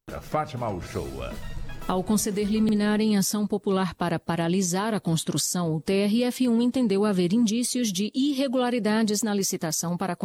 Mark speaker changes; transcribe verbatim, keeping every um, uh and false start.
Speaker 1: Fátima Uchoa.
Speaker 2: Ao conceder liminar em ação popular para paralisar a construção, o T R F um entendeu haver indícios de irregularidades na licitação para a